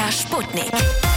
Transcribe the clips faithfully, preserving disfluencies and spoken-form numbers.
R Sputnik.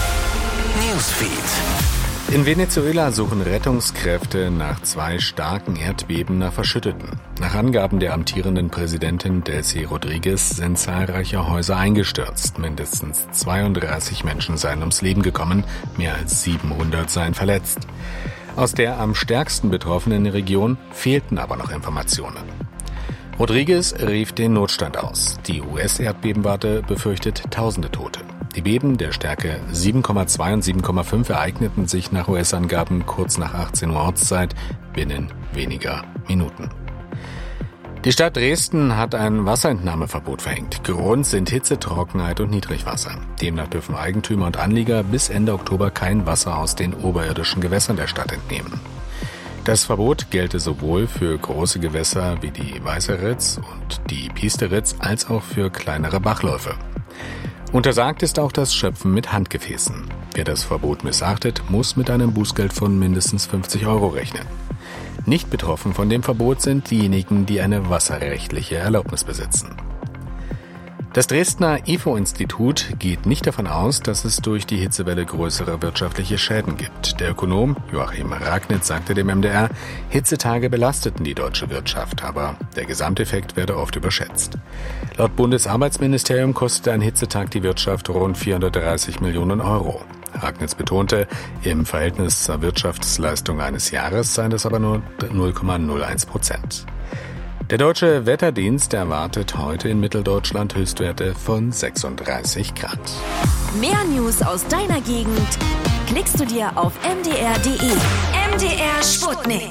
Newsfeed. In Venezuela suchen Rettungskräfte nach zwei starken Erdbeben nach Verschütteten. Nach Angaben der amtierenden Präsidentin Delcy Rodríguez sind zahlreiche Häuser eingestürzt. Mindestens zweiunddreißig Menschen seien ums Leben gekommen, mehr als siebenhundert seien verletzt. Aus der am stärksten betroffenen Region fehlten aber noch Informationen. Rodríguez rief den Notstand aus. Die U S-Erdbebenwarte befürchtet tausende Tote. Die Beben der Stärke sieben Komma zwei und sieben Komma fünf ereigneten sich nach U S-Angaben kurz nach achtzehn Uhr Ortszeit binnen weniger Minuten. Die Stadt Dresden hat ein Wasserentnahmeverbot verhängt. Grund sind Hitze, Trockenheit und Niedrigwasser. Demnach dürfen Eigentümer und Anlieger bis Ende Oktober kein Wasser aus den oberirdischen Gewässern der Stadt entnehmen. Das Verbot gelte sowohl für große Gewässer wie die Weißeritz und die Piesteritz als auch für kleinere Bachläufe. Untersagt ist auch das Schöpfen mit Handgefäßen. Wer das Verbot missachtet, muss mit einem Bußgeld von mindestens fünfzig Euro rechnen. Nicht betroffen von dem Verbot sind diejenigen, die eine wasserrechtliche Erlaubnis besitzen. Das Dresdner I F O-Institut geht nicht davon aus, dass es durch die Hitzewelle größere wirtschaftliche Schäden gibt. Der Ökonom Joachim Ragnitz sagte dem M D R, Hitzetage belasteten die deutsche Wirtschaft, aber der Gesamteffekt werde oft überschätzt. Laut Bundesarbeitsministerium kostete ein Hitzetag die Wirtschaft rund vierhundertdreißig Millionen Euro. Ragnitz betonte, im Verhältnis zur Wirtschaftsleistung eines Jahres seien das aber nur null Komma null eins Prozent. Der Deutsche Wetterdienst erwartet heute in Mitteldeutschland Höchstwerte von sechsunddreißig Grad. Mehr News aus deiner Gegend klickst du dir auf m d r punkt d e. M D R Sputnik.